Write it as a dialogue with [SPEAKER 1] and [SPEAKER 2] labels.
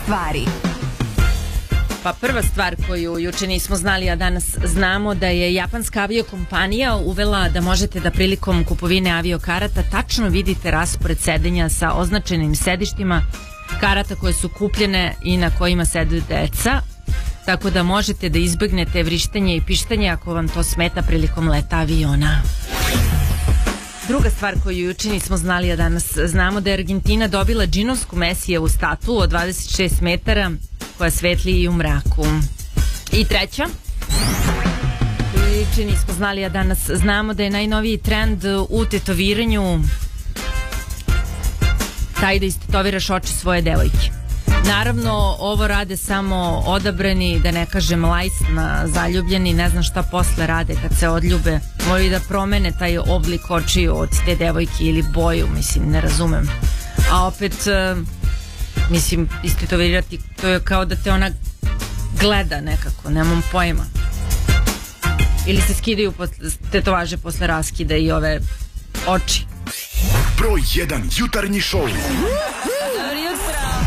[SPEAKER 1] stvari.
[SPEAKER 2] Pa prva stvar koju juče nismo znali, a danas znamo, da je japanska aviokompanija uvela da možete da prilikom kupovine aviokarata tačno vidite raspored sedenja sa označenim sedištima karata koje su kupljene i na kojima sede deca, tako da možete da izbegnete vrištanje i pištanje ako vam to smeta prilikom leta aviona. Druga stvar koju juče nismo znali, a danas znamo, da je Argentina dobila džinovsku Mesijevu statu od 26 metara koja svetli i u mraku. I treća, juče nismo znali, a danas znamo, da je najnoviji trend u tetoviranju taj da istetoviraš oči svoje devojke. Naravno, ovo rade samo odabrani, da ne kažem lajsna, zaljubljeni, ne znam šta posle rade kad se odljube. Moraju da promene taj oblik očiju od te devojke ili boju, mislim, ne razumem. A opet, mislim, istetovirati, to je kao da te ona gleda nekako, nemam pojma. Ili se skidaju tetovaže posle raskida i ove oči.
[SPEAKER 3] Broj 1 jutarnji šou.
[SPEAKER 2] Dobro jutro.